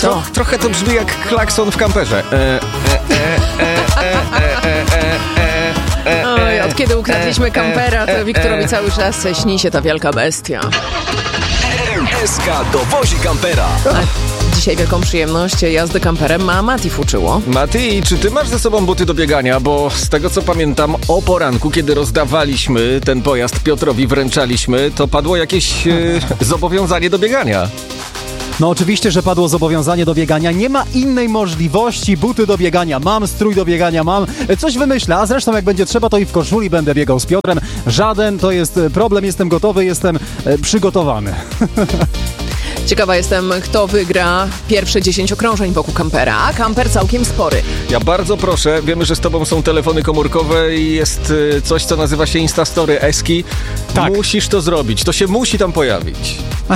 Trochę to brzmi jak klakson w kamperze. Od kiedy ukradliśmy kampera, to Wiktorowi cały czas śni się ta wielka bestia. SK dowozi kampera. Dzisiaj wielką przyjemność jazdy kamperem ma Mati fuczyło. Mati, czy ty masz ze sobą buty do biegania? Bo z tego co pamiętam, o poranku, kiedy rozdawaliśmy ten pojazd Piotrowi, wręczaliśmy, to padło jakieś zobowiązanie do biegania. No oczywiście, że padło zobowiązanie do biegania. Nie ma innej możliwości. Buty do biegania mam, strój do biegania mam. Coś wymyślę, a zresztą jak będzie trzeba, to i w koszuli będę biegał z Piotrem. Żaden to jest problem. Jestem gotowy, jestem przygotowany. Ciekawa jestem, kto wygra pierwsze 10 okrążeń wokół kampera, a kamper całkiem spory. Ja bardzo proszę, wiemy, że z tobą są telefony komórkowe i jest coś, co nazywa się Instastory Eski. Tak. Musisz to zrobić, to się musi tam pojawić.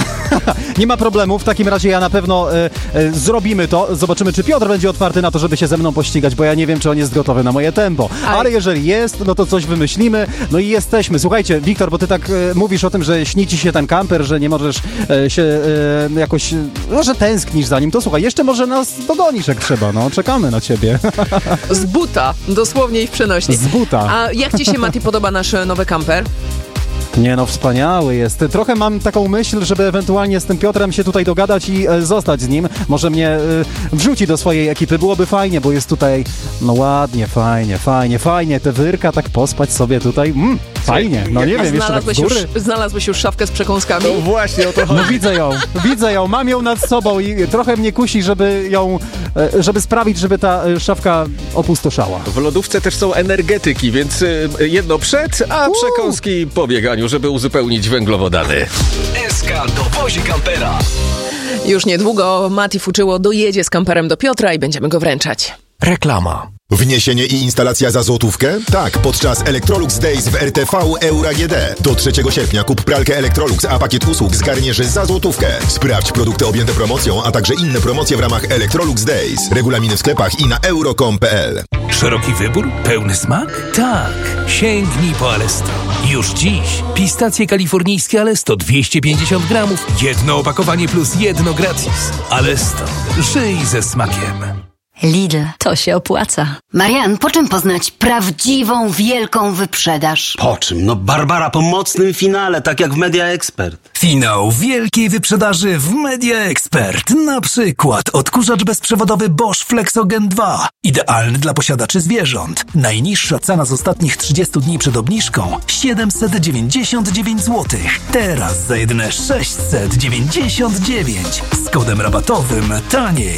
Nie ma problemu, w takim razie ja na pewno zrobimy to. Zobaczymy, czy Piotr będzie otwarty na to, żeby się ze mną pościgać, bo ja nie wiem, czy on jest gotowy na moje tempo. Ale jeżeli jest, no to coś wymyślimy, no i jesteśmy. Słuchajcie, Wiktor, bo ty tak mówisz o tym, że śni ci się ten kamper, że nie możesz się jakoś, no, że tęsknisz za nim, to słuchaj, jeszcze może nas dogonisz jak trzeba, no, czekamy na ciebie. Z buta, dosłownie i w przenośni. Z buta. A jak ci się, Mati, podoba nasz nowy kamper? Nie no, wspaniały jest. Trochę mam taką myśl, żeby ewentualnie z tym Piotrem się tutaj dogadać i zostać z nim. Może mnie wrzuci do swojej ekipy. Byłoby fajnie, bo jest tutaj, no ładnie, fajnie. Te wyrka, tak pospać sobie tutaj. Fajnie. No nie wiem, jeszcze tak z góry. Znalazłeś już szafkę z przekąskami? No właśnie o to chodzi. No widzę ją. Mam ją nad sobą i trochę mnie kusi, żeby sprawić, żeby ta szafka opustoszała. W lodówce też są energetyki, więc jedno przed, a przekąski po bieganiu, żeby uzupełnić węglowodany. SK dowozi kampera. Już niedługo Mati fuczyło dojedzie z kamperem do Piotra i będziemy go wręczać. Reklama. Wniesienie i instalacja za złotówkę? Tak, podczas Electrolux Days w RTV Euro AGD. Do 3 sierpnia kup pralkę Electrolux, a pakiet usług zgarniesz za złotówkę. Sprawdź produkty objęte promocją, a także inne promocje w ramach Electrolux Days. Regulaminy w sklepach i na euro.com.pl. Szeroki wybór? Pełny smak? Tak! Sięgnij po Alesto. Już dziś. Pistacje kalifornijskie Alesto 250 gramów, jedno opakowanie plus jedno gratis. Alesto. Żyj ze smakiem. Lidl, to się opłaca. Marian, po czym poznać prawdziwą, wielką wyprzedaż? Po czym? No Barbara po mocnym finale, tak jak w Media Expert. Finał wielkiej wyprzedaży w Media Expert. Na przykład odkurzacz bezprzewodowy Bosch Flexogen 2. Idealny dla posiadaczy zwierząt. Najniższa cena z ostatnich 30 dni przed obniżką 799 zł. Teraz za jedyne 699. Z kodem rabatowym taniej.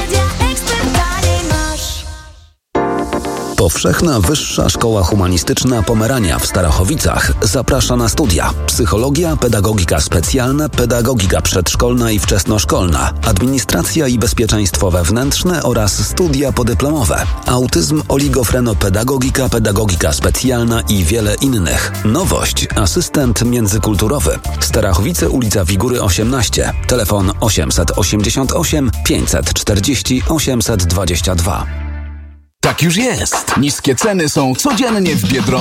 Powszechna Wyższa Szkoła Humanistyczna Pomerania w Starachowicach zaprasza na studia: psychologia, pedagogika specjalna, pedagogika przedszkolna i wczesnoszkolna, administracja i bezpieczeństwo wewnętrzne oraz studia podyplomowe, autyzm, oligofrenopedagogika, pedagogika specjalna i wiele innych. Nowość: asystent międzykulturowy. Starachowice, ulica Wigury 18, telefon 888 540 822. Tak już jest. Niskie ceny są codziennie w Biedronce.